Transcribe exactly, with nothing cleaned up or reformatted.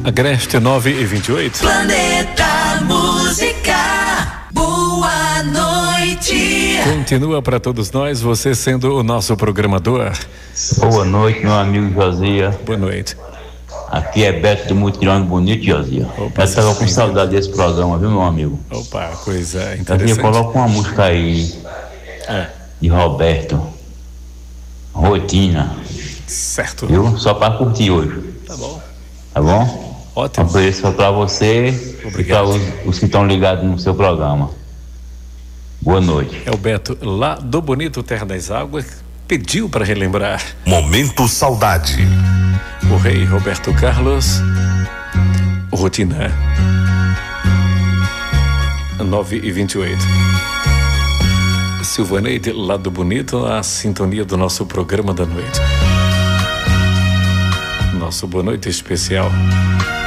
Agreste nove e vinte e oito. Planeta Música, boa noite. Continua para todos nós, você sendo o nosso programador. Boa noite, meu amigo Josias. Boa noite. Aqui é Beto do Mutirão Bonito, Josias. Eu estava com saudade desse programa, viu, meu amigo? Opa, coisa interessante. Josias, coloca uma música aí é. de Roberto. Rotina. Certo. Viu? Só para curtir hoje. Tá bom. Tá bom? Ótimo. Um beijo só para você. Obrigado. E para os, os que estão ligados no seu programa. Boa noite. É o Beto, lá do Bonito Terra das Águas, pediu para relembrar. Momento Saudade. O rei Roberto Carlos. Rotina. nove e vinte e oito. Silvaneide, lá do Bonito, a sintonia do nosso programa da noite. Nosso boa noite especial.